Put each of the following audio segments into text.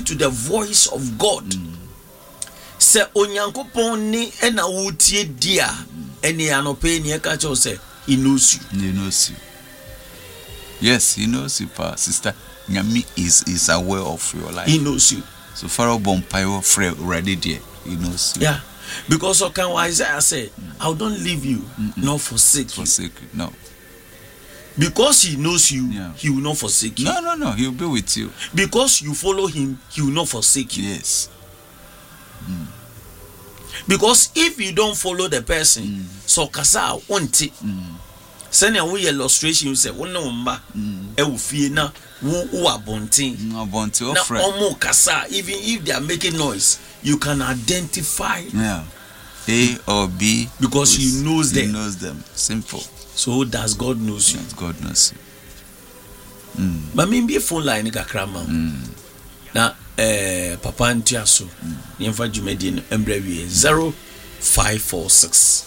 to the voice of God. Se onyankopon ni ena wotie dia ene anope ni eka cho se he knows you. He knows you. Yes, he knows you, pa. Sister Nyami is aware of your life. He knows you. So far bompayo free already there. He knows you. Yeah. Because of can Isaiah say, I don't leave you, nor forsake you. No. Because he knows you, yeah. he will not forsake you. No, he will be with you. Because you follow him, he will not forsake you. Yes. Because if you don't follow the person, so kasa want it. Send we illustration you say, "One no mba, e wo fie na wo abontin." No abontin na friend. Omo kasa, even if they are making noise, you can identify. Yeah. A or B. Because he knows them. He knows them. Simple. So does God knows you? Yes, God knows you. But me be phone line kakra ma. Na papa ntiaso. Yemfa djumedi no embrewie 0546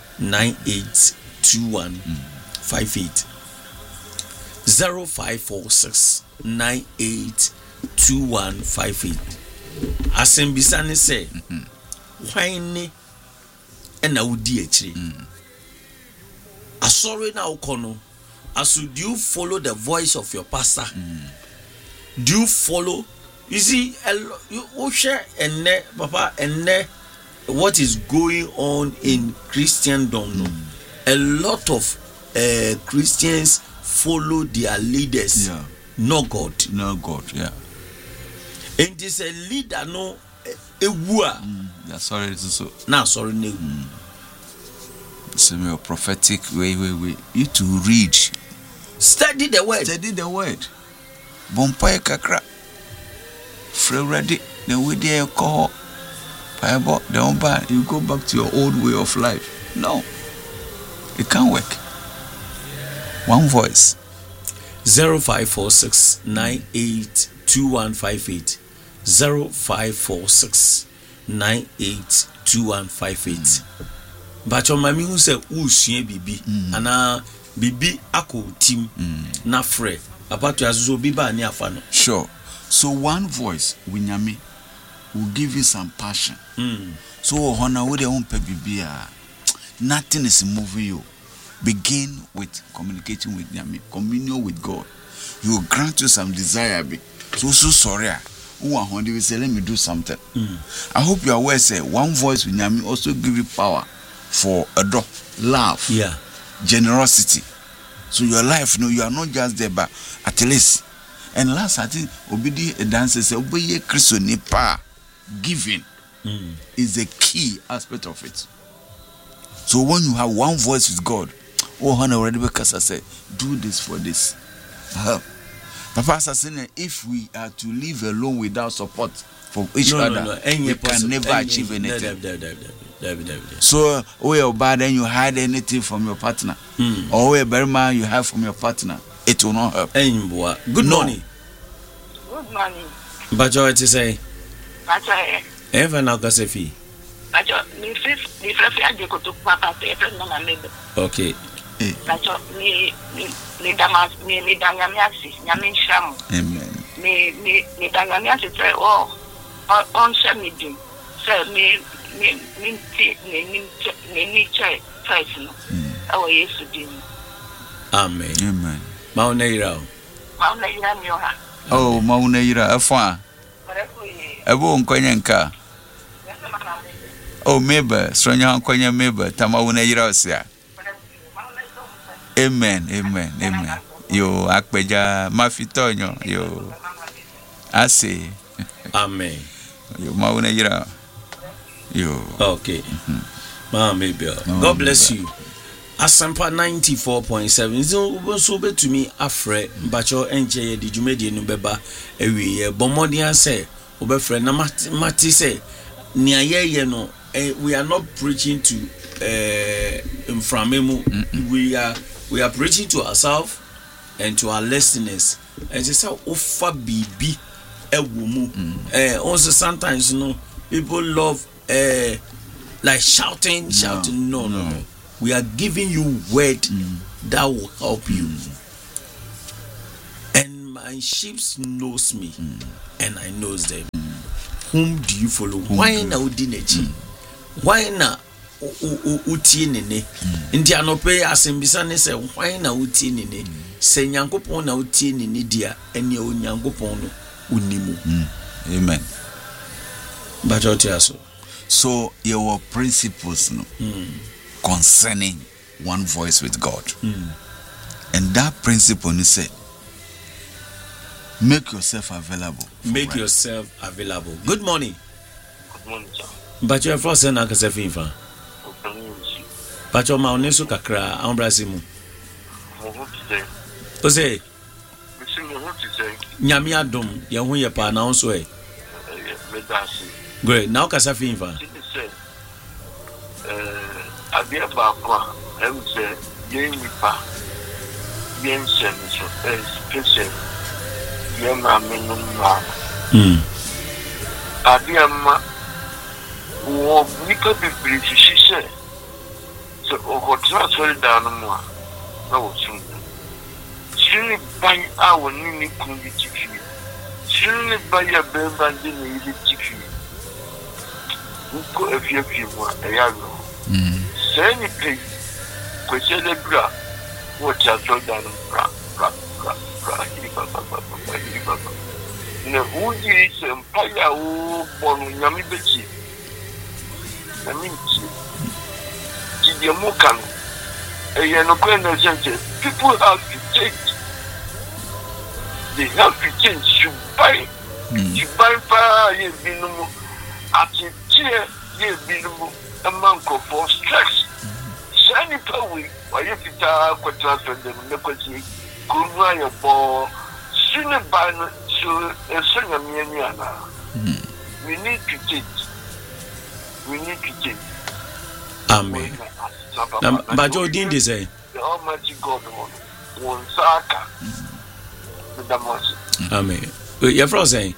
982158 0546 982158. Asembisa ne say hwan ne ena wodi akire. Asori na ukono. Do you follow the voice of your pastor? Do you follow? You see, you share and papa and what is going on in Christendom. A lot of Christians follow their leaders, not God. No God, yeah. And this a leader no ewua. That's sorry so. Now sorry no. So your prophetic way. You to read. Study the word. Bompaye kakra. Free ready. Then we there call. Bible. Don't buy. You go back to your old way of life. No. It can't work. One voice. 0546 982158 0546 982158. But your mami who say usue bibi ana bibi ako team na frɛ about to azuzo biba ni afa no. Sure. So one voice winyame will give you some passion. So honor with your own bibi nothing is moving you. Begin with communicating with Nyame, communion with God. He will grant you some desire. So sorry. Who are when they will say, let me do something. I hope you are aware, say one voice with Nyame also give you power for a drop, love, generosity. So your life, you are not just there, but at least. And last, I think obedi a dancer say, obey Christo nipa giving is the key aspect of it. So when you have one voice with God, Hannah already because I say, do this for this. Papa said, if we are to live alone without support from each other, we can never achieve anything. So, you're bad, then you hide anything from your partner, or where better man you have from your partner, it will not help. Good morning. Good morning. But what to say? Ever now, Gasefi. Okay. Amen. Amen. Mauneira. Oh, Mauneira, Afan. Ebo nkonyenka. Oh, maybe, Sonya Konya maybe, Tamauna Yirasia. Amen. Yo, Akbeja, Mafitonyo, yo. I say, Amen. Yo, Mauna Yira. Yo. Okay. Maybe. God bless you. Asampa 94.7. So be to me, Afre, Bacho, Enche, the Jumedi, Nubeba, every Bomodia say, Obefre, Namati say, Nia no. We are not preaching to Inframemu. We are preaching to ourselves and to our listeners. And it's how offer bibi a woman. Also sometimes people love like shouting. No. We are giving you word that will help you. And My sheep knows me, and I knows them. Whom do you follow? Why na udinachi? Why na uti nene? Inti anope asembisa ne se why na uti nene? Se nyankopon na uti nene dia ene o nyankopon no unimu. Amen. Bajotiaso. So your principles no concerning one voice with God. And that principle is say make yourself available. Make yourself available. Good morning. Good morning, sir. But you are first and Akasefinfa. But your maunesu kakra, Ambrasimu. Ose, Nyamia dom, Yahuya pa announce way. Great, now Kasafinfa. Abia Bakwa, MC, Yemipa, Yensen, special. Yema minuma. Abiyama wo nika bibiri hyehyɛ so ɔkɔtena sɔre dan no mu a na wɔsom sini ban a wɔne ne kun bi ti fie sini ban a bɛrima de ne yere ti fie wokɔ afiafie mu a ɛyɛ awerɛhɔ sɛ nipa yi kwasiɛ da bira wɔte asɔre dan no pra na uji sempaya o bonu nyami bechi na minti jide mukan no kwenda gente people have to change, they have to change. Shubai pa ye binumu ati tie ye binumu amanko for stress sani pa we waye fita kwatra twende ne kwati kunwa ye bo sine ban so esenya miani ana we need to change. Amen. But you didn't say the Almighty God won Saka with the mercy. Amen. You're frozen.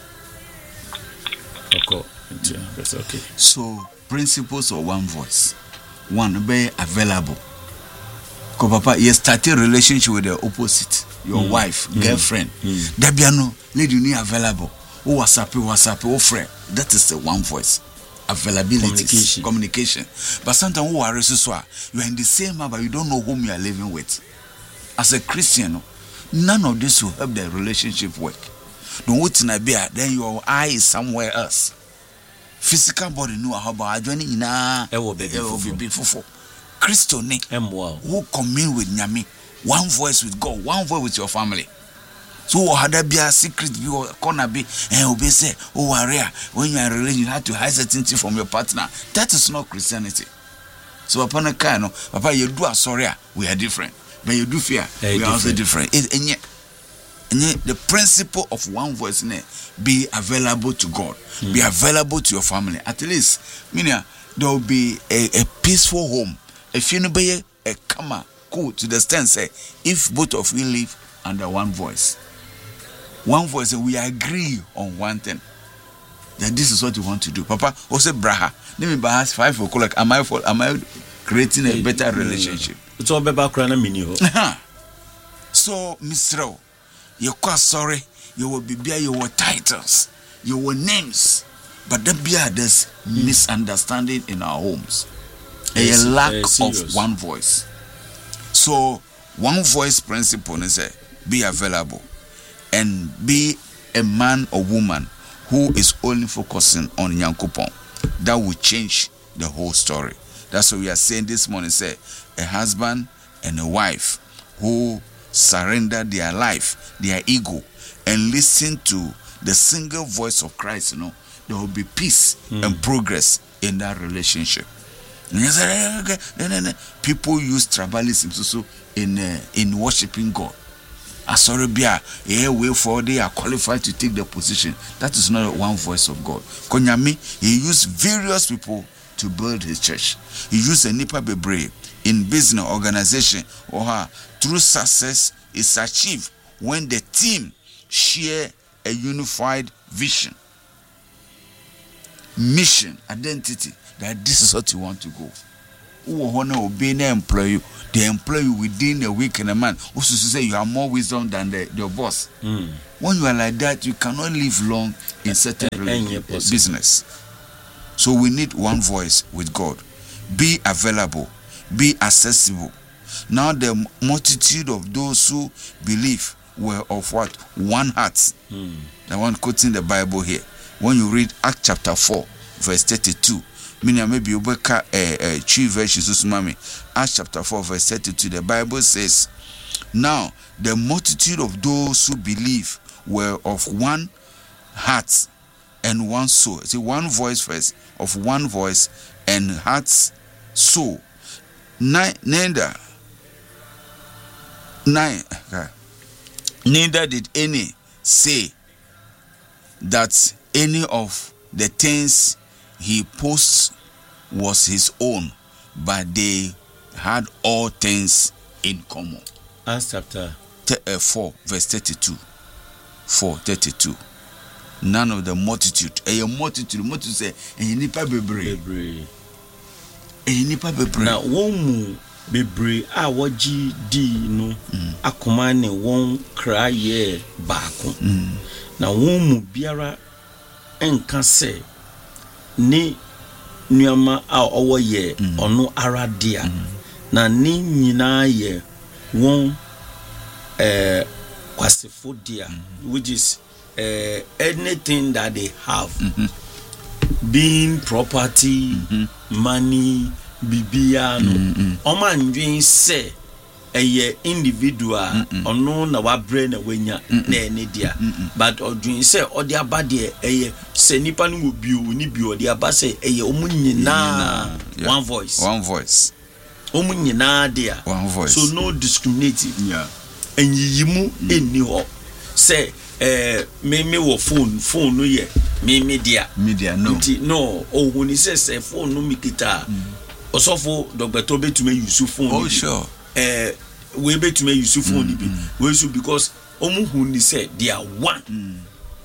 Okay. That's okay. So principles of one voice. One, be available. Because Papa, you started a relationship with the opposite, your wife, girlfriend. Dabiano, lady you need available. Oh, WhatsApp, oh friend. That is the one voice. Availability, communication. But sometimes you are in the same house, but you don't know whom you are living with. As a Christian, none of this will help the relationship work. Don't wait in a beer, then your eye is somewhere else. Physical body no how about joining in a be fufu. Christo ne who commune with Nyami, one voice with God, one voice with your family. So had there be a secret be or corner be and will be say, oh area when you are in a relation you have to hide certain things from your partner. That is not Christianity. So upon a kind of Papa you do a sorry we are different. But you do fear we are also different. And yet the principle of one voice be available to God, be available to your family. At least meaning there will be a peaceful home. If you know be a comma cool to the extent say if both of you live under one voice, we agree on one thing. That this is what we want to do. Papa also braha. Let me bahas 5 o'clock. Am I creating a better relationship? It's all about crying mini. So Mr. You quite sorry, you will be your titles, your names, but there be there's misunderstanding in our homes. A lack of one voice. So one voice principle is be available and be a man or woman who is only focusing on Nyankopon. That will change the whole story. That's what we are saying this morning. Say a husband and a wife who surrender their life, their ego, and listen to the single voice of Christ, there will be peace and progress in that relationship. People use tribalism so in worshiping God. Asorobia, way for they are qualified to take the position. That is not one voice of God. Konyami, he used various people to build his church. He used a nipa bebre in business organization or true success is achieved when the team share a unified vision, mission, identity, that this is what you want to go. who honor obey na employ you. They employ you within a week and a month. Also say you have more wisdom than your boss. When you are like that, you cannot live long in certain business. So we need one voice with God. Be available. Be accessible. Now the multitude of those who believe were of what? One heart. I want quoting the Bible here. When you read Acts chapter 4, verse 32, meaning maybe you work 3 verses, Acts chapter 4, verse 32, the Bible says, now the multitude of those who believe were of one heart and one soul. See, one voice first, of one voice and heart's soul. Neither did any say that any of the things he possessed was his own, but they had all things in common. Acts chapter 4, verse 32. 4:32. None of the multitude. A multitude say, nipa bebre. Nipa bebre. Na womu bebre a waji di no akoma ne won kraye baako. Na womu biara enka se ne nuama a owo ye ono aradia. Na ne nyina ye won kwasefo dia, which is anything that they have, being property, money, bibiano. Oman dream say a individual or no na wa brain wenya na dia, but or dream say or their body a say nipa no bi ni bi or their ba say a omunyina one voice. Omunyina dia one voice. So no discriminating. Yeah. And yimu eni ho say me wo phone no ye me media no when he says phone no mikita osofo Dr. Betumi use phone. Oh sure. We Betumi use phone bi we so because omuhu ni say they are one.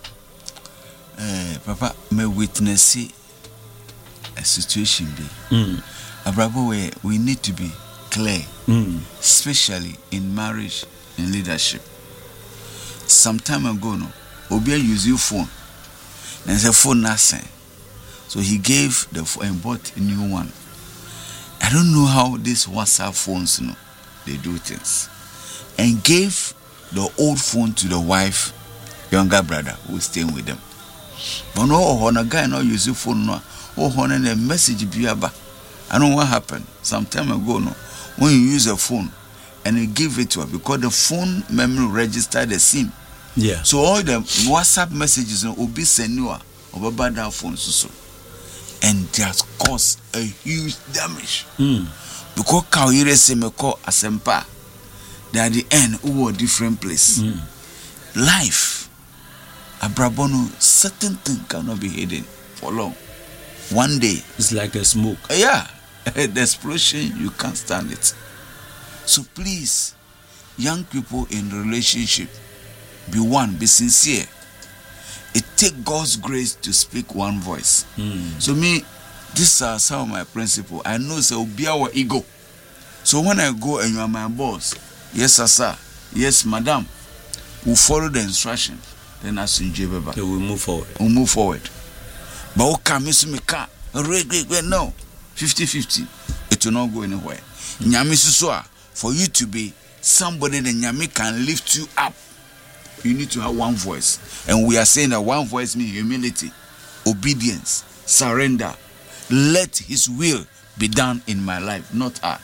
Papa me witness a situation be abrabo where we need to be clear, especially in marriage and leadership. Some time ago, no, Obia used your phone. And the phone nothing. So he gave the phone and bought a new one. I don't know how these WhatsApp phones, you know, they do things. And gave the old phone to the wife, younger brother who was staying with them. But no, on a guy not use your phone, no, on a message biaba. I don't know what happened. Some time ago, no, when you use a phone and you give it to her because the phone memory registered the SIM. Yeah. So all the WhatsApp messages will be sent you over that phone so. And they has caused a huge damage. Because Kawire say me call Asempa. They at the end who a different place. Life. Abrabono, certain thing cannot be hidden for long. One day it's like a smoke. Yeah. The explosion, you can't stand it. So please, young people in relationship, be one, be sincere. It takes God's grace to speak one voice. So me, these are some of my principles. I know it will be our ego. So when I go and you are my boss, yes sir, yes madam, we follow the instruction. Then as you we will move forward. We'll move forward. But what can miss me car? No. 50-50. It will not go anywhere. Nyami susua, for you to be somebody that Nyami can lift you up, you need to have one voice. And we are saying that one voice means humility, obedience, surrender. Let his will be done in my life, not I.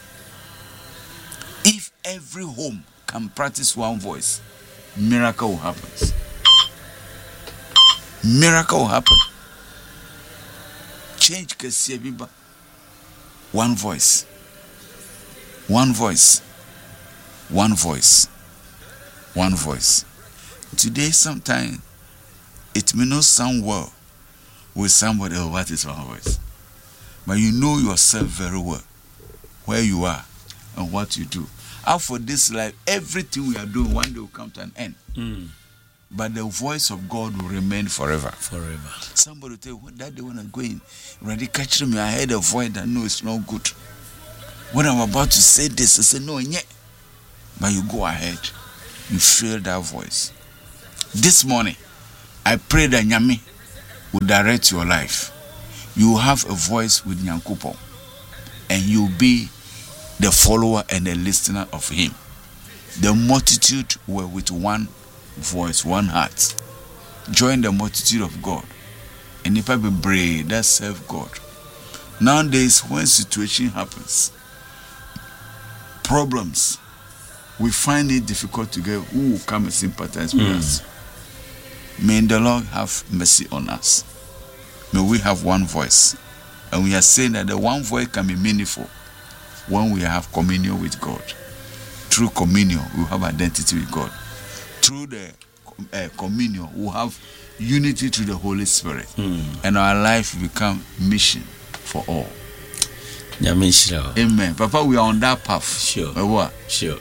If every home can practice one voice, miracle will happen. Miracle will happen. Change Kesiabiba. One voice. One voice. One voice. One voice. Today, sometimes it may not sound well with somebody else. What is one voice? But you know yourself very well, where you are and what you do. Out for this life, everything we are doing one day will come to an end. But the voice of God will remain forever. Forever. Somebody will tell you, that day when I'm going, already catch me, I heard a voice that no, it's not good. when I'm about to say this, I say, no, yeah. But you go ahead. You feel that voice. This morning, I pray that Nyame will direct your life. You have a voice with Nyankopon, and you'll be the follower and the listener of him. The multitude were with one voice, one heart. Join the multitude of God. And if I be brave, that serve God. Nowadays, when situation happens, problems, we find it difficult to get who will come and sympathize with us. May the Lord have mercy on us. May we have one voice. And we are saying that the one voice can be meaningful when we have communion with God. Through communion, we have identity with God. Through the communion, we have unity through the Holy Spirit. And our life will become mission for all. Amen. Papa, we are on that path. Sure. Sure.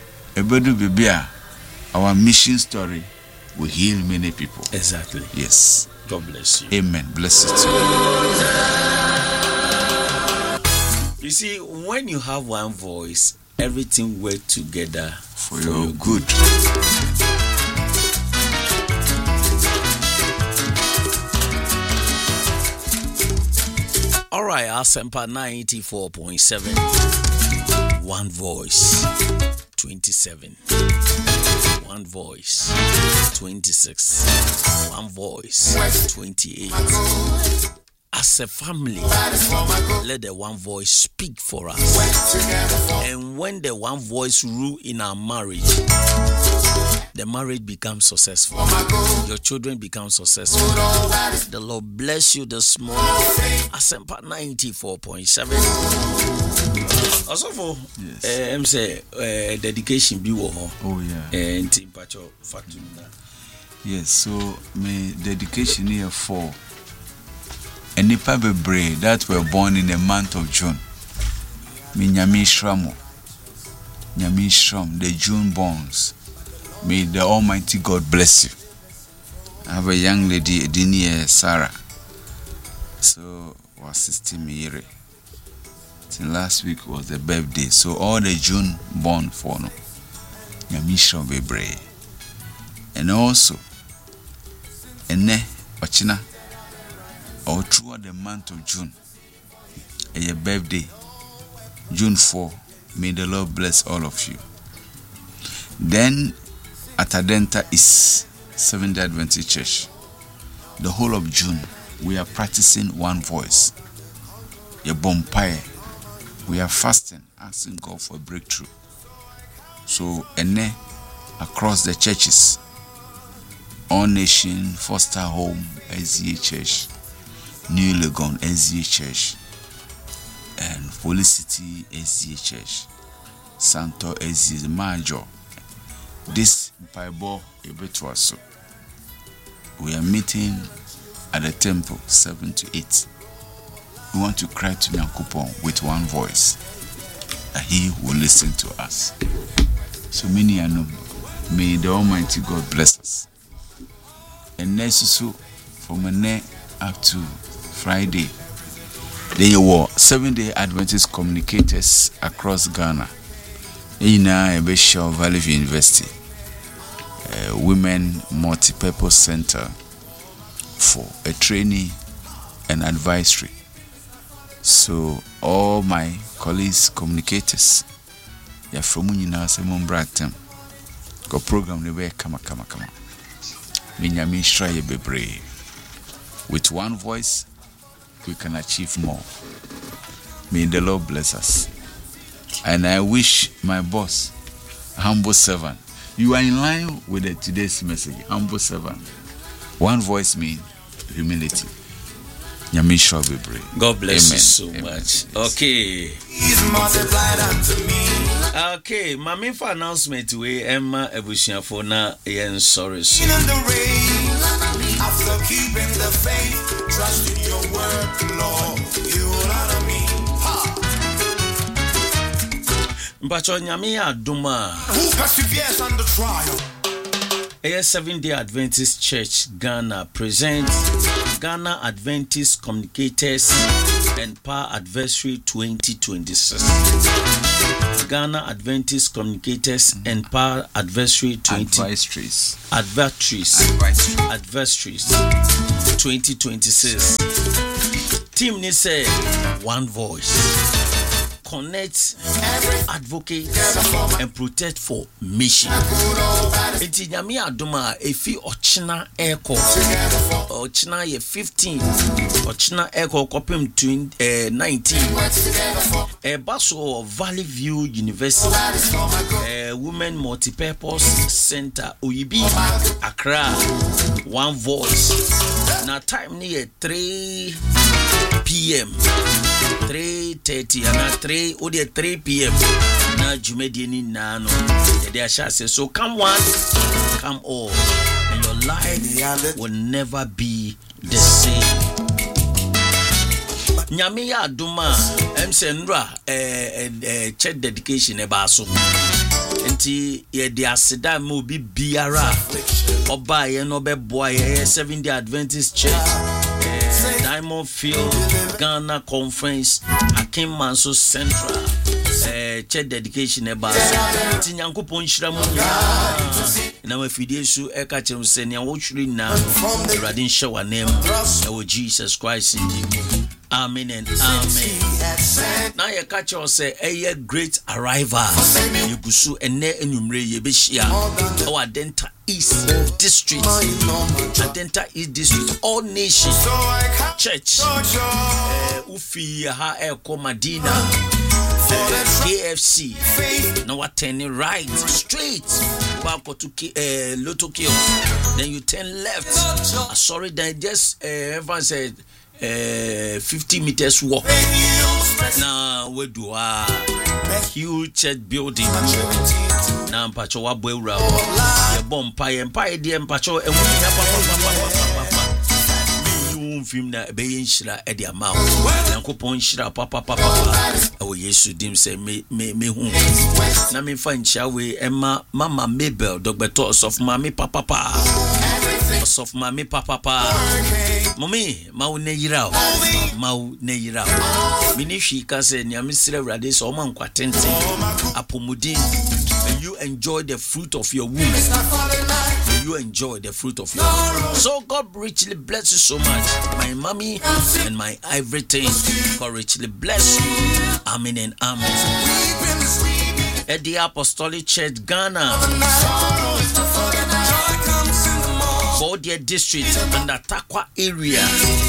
Our mission story will heal many people. Exactly. Yes. God bless you. Amen. Bless you too. You see, when you have one voice, everything works together for your good. All right, Asempa 94.7. One voice, 27. One voice, 26. One voice, 28. As a family, let the one voice speak for us. And when the one voice rule in our marriage, the marriage becomes successful. Your children become successful. The Lord bless you this morning. Asempa 94.7. Also for I'm say dedication be wo. Oh yeah. And Timpacho Fatuna. Yes, so my dedication here for Enipa bebre that were born in the month of June. Me Nyame Shramo. Nyame Shram, the June borns. May the Almighty God bless you. I have a young lady, Edinia Sarah. So was 16 years. Till last week was the birthday. So all the June born for no. Nyame Shram bebre. And also Ene Ochina or throughout the month of June, a your birthday, June 4, may the Lord bless all of you. Then, at Adenta is Seventh-day Adventist Church. The whole of June, we are practicing one voice. Your bonfire, we are fasting, asking God for a breakthrough. So, ene across the churches, All Nation, Foster Home, SDA Church, New Legon, SDA Church, and Felicity, SDA Church, Santo, SDA Major. This Bible Ebetwaso. We are meeting at the temple 7 to 8. We want to cry to Nyankopon with one voice, and He will listen to us. So many know. May the Almighty God bless us. And next so from Monday up to Friday, there were 7-day Adventist communicators across Ghana. In Bishop Valley University, Women Multipurpose Center for a training and advisory. So all my colleagues, communicators, you're from Munina Simon Bratton. Go program the way come. Minyami Shraye Bebre. With one voice, we can achieve more. May the Lord bless us. And I wish my boss, humble servant. You are in line with today's message, humble servant. One voice means humility. Nyame Shraye Bebre. God bless you so Amen. much. Okay. He's multiplied unto me. Okay, mami for announcement we Emma Ebusiafo na yen sorry so. In the rain, after keeping the faith, trust in your word, Lord, you will honor me. Mpacho nyame adoma. Who perseveres under trial? A 7-day Adventist Church Ghana presents Ghana Adventist Communicators and Power Adversary 2026. Ghana Adventist Communicators and Power Adversary 2026. Adversaries 2026. Team ni say one voice. Connect, advocate, and protect for mission. Eti nyame adoma efi ochina eko. Ochina ye 15. Ochina eko kopim 19. Baso Valley View University. Women Multipurpose Center Oyibi Accra. One voice. Na time ni 3 p.m. 3:30 and 3 p.m. na jumedieni na no they are say so come one come all and your life will never be the same. Nyame ya aduma emsenra church dedication eba so enti ye de aseda ma obi biara oba ye no be boy 7-day Adventist Church Diamond Field Ghana Conference Akim Manso Central church dedication eba so enti nyankopon hira mu na mafidie su eka chem se ne wo hwiri na Awurade nhye wa nem e Jesus Christ ndi. Amen and amen. Now you catch us say a great arrival. You gusu ene enumre ye beshia. Our Adenta East District. Adenta East District. All Nation Church. Ufi ha eko Madina. KFC. Now turning right straight back to Lotto Kiosk. Then you turn left. Sorry, then just everyone said 50 meters walk. Now we do a huge church building. Now mpacho wa bwewura. Ye bompa de mpacho e wuni film na be yinshira e de amount. Yankopon nshira papa. O Yesu dim say me hu. Na me fa nchia we Emma Mama Mabel Dogbeto of Mami papa. Of Mami papa. Mommy, mau ne yirao. Minishi ka se nyamisire Awurade so man kwatente apomudin. May you enjoy the fruit of your womb. May you enjoy the fruit of your womb. So God richly bless you so much, my mommy and my everything. God richly bless you. Amen and amen. At the Apostolic Church Ghana, for their district and the Takwa area.